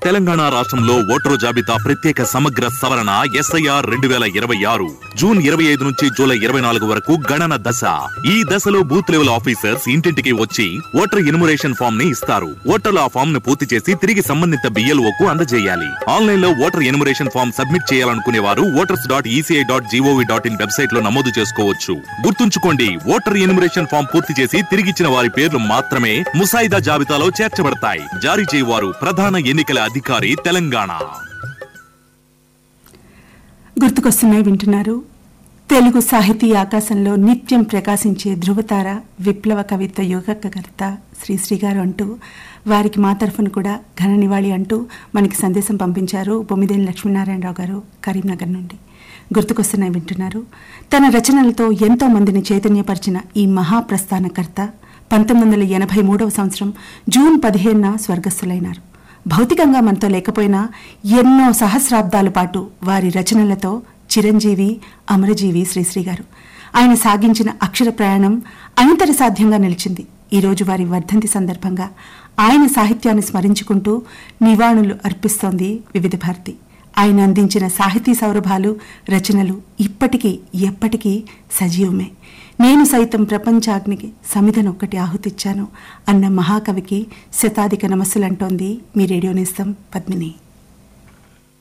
తెలంగాణ రాష్ట్రంలో ఓటరు జాబితా ప్రత్యేక సమగ్ర సవరణ SIR 2026 జూన్ 25 నుంచి జూలై 24 వరకు గణన దశ. ఈ దశలో బూత్ లెవెల్ ఆఫీసర్స్ ఇంటింటికి వచ్చి ఓటర్ ఎన్యుమరేషన్ ఫామ్ ని ఇస్తారు. ఓటర్లు ఆ ఫామ్ ను పూర్తి చేసి తిరిగి సంబంధిత BLOకు అందజేయాలి. ఆన్లైన్ లో ఓటర్ ఎన్యుమరేషన్ ఫామ్ సబ్మిట్ చేయాలనుకునే వారు voters.eci.gov.in వెబ్సైట్ లో నమోదు చేసుకోవచ్చు. గుర్తుంచుకోండి, ఓటర్ ఎన్యుమరేషన్ ఫామ్ పూర్తి చేసి తిరిగిచ్చిన వారి పేర్లు మాత్రమే ముసాయిదా జాబితాలో చేర్చబడతాయి. జారీ చేయవారు ప్రధాన ఎన్నికల అధికారి, తెలంగాణ. గుర్తుకొస్తున్నాయి వింటున్నారు. తెలుగు సాహితీ ఆకాశంలో నిత్యం ప్రకాశించే ధృవతార, విప్లవ కవిత్వ యుగకర్త శ్రీ గారు అంటూ వారికి మా తరఫున కూడా ఘన నివాళి అంటూ మనకి సందేశం పంపించారు బొమ్మిదేని లక్ష్మీనారాయణరావు గారు కరీంనగర్ నుండి. గుర్తుకొస్తున్నాయి వింటున్నారు. తన రచనలతో ఎంతో మందిని చైతన్యపరిచిన ఈ మహాప్రస్థానకర్త 1983వ సంవత్సరం జూన్ 15న స్వర్గస్థులైనారు. భౌతికంగా మనతో లేకపోయినా ఎన్నో సహస్రాబ్దాల పాటు వారి రచనలతో చిరంజీవి, అమరజీవి శ్రీశ్రీ గారు. ఆయన సాగించిన అక్షర ప్రయాణం అనితర సాధ్యంగా నిలిచింది. ఈరోజు వారి వర్ధంతి సందర్భంగా ఆయన సాహిత్యాన్ని స్మరించుకుంటూ నివాళులు అర్పిస్తోంది వివిధ భారతి. ఆయన అందించిన సాహితీ సౌరభాలు, రచనలు ఇప్పటికీ ఎప్పటికీ సజీవమే. నేను సైతం ప్రపంచాగ్నికి సమిధనొక్కటి ఆహుతిచ్చాను అన్న మహాకవికి శతాధిక నమస్సులంటోంది మీ రేడియో నేస్తం పద్మిని.